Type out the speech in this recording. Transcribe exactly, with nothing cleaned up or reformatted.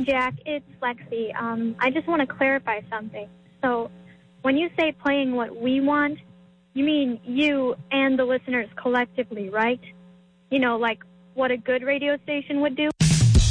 Jack, it's Lexi. Um, I just want to clarify something. So when you say playing what we want, you mean you and the listeners collectively, right? You know, like what a good radio station would do?